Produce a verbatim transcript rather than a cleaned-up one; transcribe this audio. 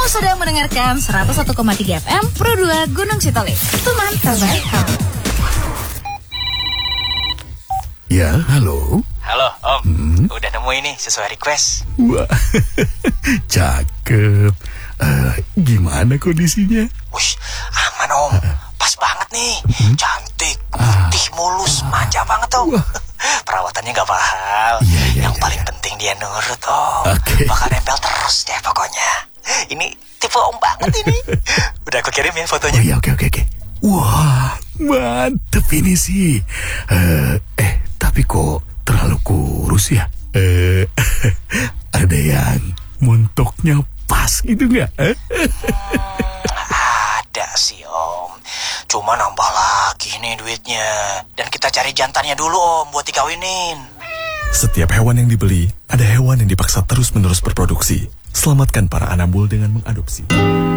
sedang mendengarkan seratus satu koma tiga F M Pro dua Gunung Sitoli. Teman terbaik kamu. Ya, halo. Halo, Om. Hmm? Udah nemu ini sesuai request. Wah, cakep. Uh, gimana kondisinya? Wush, aman, Om. Pas banget nih. Hmm? Cantik, putih, mulus, manja banget, Om. Wah. Perawatannya gak mahal. Ya, ya, Yang ya, paling ya. penting dia nurut, Om. Okay. Bakal nempel terus deh pokoknya. Ini tipe Om banget ini. Udah aku kirim ya fotonya. Oh iya, oke, oke, oke. Wah, mantep ini sih. Uh, eh, tapi kok terlalu kurus ya? Eh, ada yang montoknya pas gitu nggak? hmm, ada sih, Om. Cuma nambah lagi nih duitnya. Dan kita cari jantannya dulu, Om, buat dikawinin. Setiap hewan yang dibeli, ada hewan yang dipaksa terus-menerus berproduksi. Selamatkan para anabul dengan mengadopsi.